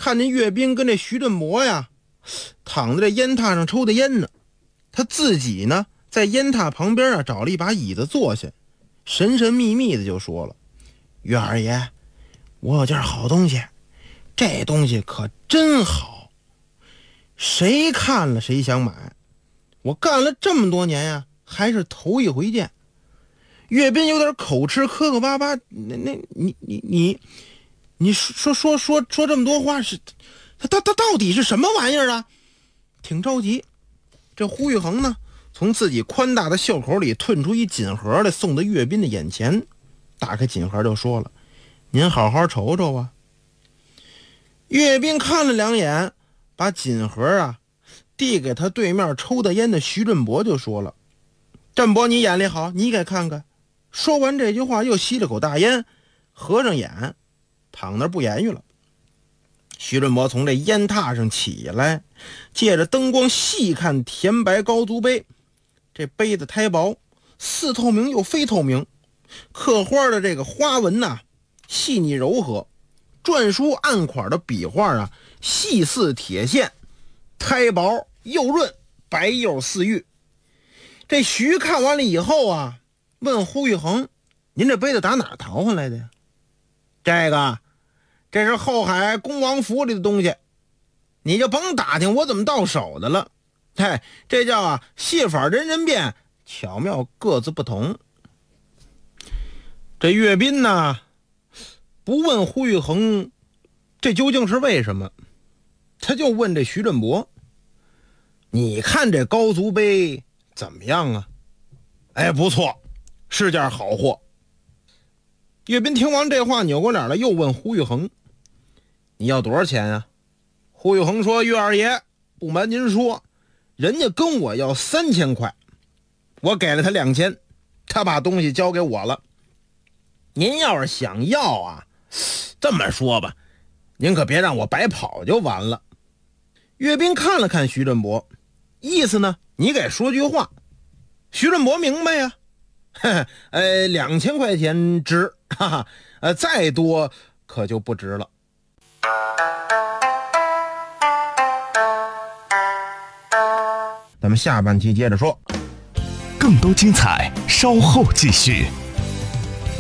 看见岳斌跟这徐振博呀躺在这烟榻上抽的烟呢，他自己呢在烟榻旁边啊找了一把椅子坐下，神神秘秘的就说了：“岳二爷，我有件好东西，这东西可真好，谁看了谁想买，我干了这么多年呀，还是头一回见。”岳斌有点口吃，磕磕巴巴：“你说这么多话是，他到底是什么玩意儿啊？”挺着急。这胡玉衡呢，从自己宽大的袖口里吞出一锦盒来，送到岳斌的眼前。打开锦盒就说了：“您好好瞅瞅啊。”岳斌看了两眼，把锦盒啊递给他对面抽的烟的徐振博，就说了：“振博，你眼力好，你给看看。”说完这句话，又吸了口大烟，合上眼，躺那儿不言语了。徐振博从这烟榻上起来，借着灯光细看甜白高足杯。这杯子胎薄，似透明又非透明，刻花的这个花纹呐细腻柔和，篆书暗款的笔画啊细似铁线，胎薄又润，白釉似玉。这徐看完了以后啊，问胡玉衡：“您这杯子打哪儿淘回来的呀？”“这是后海恭王府里的东西，你就甭打听我怎么到手的了。这叫啊戏法人人变，巧妙各自不同。”这岳斌呢，不问胡玉衡这究竟是为什么，他就问这徐振博：“你看这高足杯怎么样啊？”“不错，是件好货。”岳斌听完这话，扭过脸来又问胡玉衡：“你要多少钱啊？”胡玉衡说：“岳二爷，不瞒您说，人家跟我要3000块，我给了他2000，他把东西交给我了。您要是想要啊，这么说吧，您可别让我白跑就完了。”岳斌看了看徐振博，意思呢，你给说句话。徐振博明白呀，2000块钱值，再多可就不值了。咱们下半期接着说， 更多精彩稍后继续。